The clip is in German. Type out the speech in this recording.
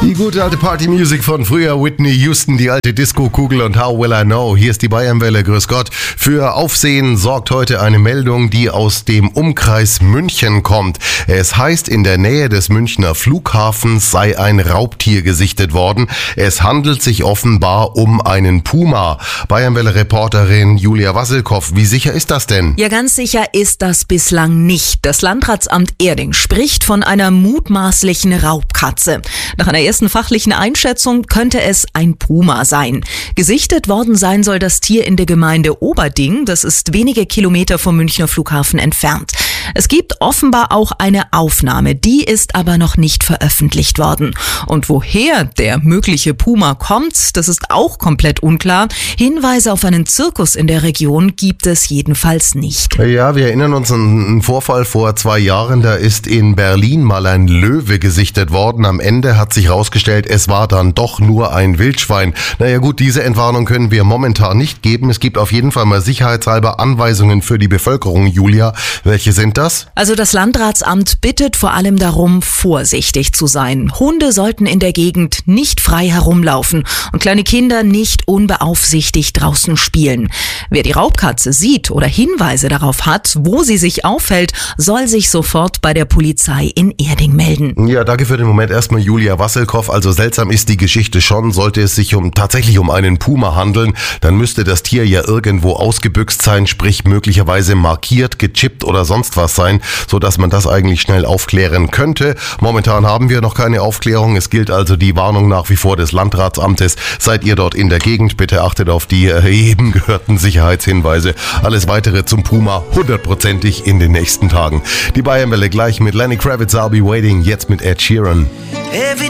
Die gute alte Party-Music von früher, Whitney Houston, die alte Disco-Kugel und How Will I Know. Hier ist die Bayernwelle, grüß Gott. Für Aufsehen sorgt heute eine Meldung, die aus dem Umkreis München kommt. Es heißt, in der Nähe des Münchner Flughafens sei ein Raubtier gesichtet worden. Es handelt sich offenbar um einen Puma. Bayernwelle-Reporterin Julia Wasselkow, wie sicher ist das denn? Ja, ganz sicher ist das bislang nicht. Das Landratsamt Erding spricht von einer mutmaßlichen Raubkatze. Nach einer ersten fachlichen Einschätzung könnte es ein Puma sein. Gesichtet worden sein soll das Tier in der Gemeinde Oberding. Das ist wenige Kilometer vom Münchner Flughafen entfernt. Es gibt offenbar auch eine Aufnahme, die ist aber noch nicht veröffentlicht worden. Und woher der mögliche Puma kommt, das ist auch komplett unklar. Hinweise auf einen Zirkus in der Region gibt es jedenfalls nicht. Ja, wir erinnern uns an einen Vorfall vor 2 Jahren. Da ist in Berlin mal ein Löwe gesichtet worden. Am Ende hat sich herausgestellt, es war dann doch nur ein Wildschwein. Naja gut, diese Entwarnung können wir momentan nicht geben. Es gibt auf jeden Fall mal sicherheitshalber Anweisungen für die Bevölkerung, Julia. Welche sind das? Also das Landratsamt bittet vor allem darum, vorsichtig zu sein. Hunde sollten in der Gegend nicht frei herumlaufen und kleine Kinder nicht unbeaufsichtigt draußen spielen. Wer die Raubkatze sieht oder Hinweise darauf hat, wo sie sich aufhält, soll sich sofort bei der Polizei in Erding melden. Ja, danke für den Moment erstmal Julia Wasselkow. Also seltsam ist die Geschichte schon. Sollte es sich tatsächlich um einen Puma handeln, dann müsste das Tier ja irgendwo ausgebüxt sein, sprich möglicherweise markiert, gechippt oder sonst was sein, sodass man das eigentlich schnell aufklären könnte. Momentan haben wir noch keine Aufklärung. Es gilt also die Warnung nach wie vor des Landratsamtes. Seid ihr dort in der Gegend, bitte achtet auf die eben gehörten Sicherheitshinweise. Alles weitere zum Puma 100%ig in den nächsten Tagen. Die Bayernwelle gleich mit Lenny Kravitz, I'll Be Waiting, jetzt mit Ed Sheeran.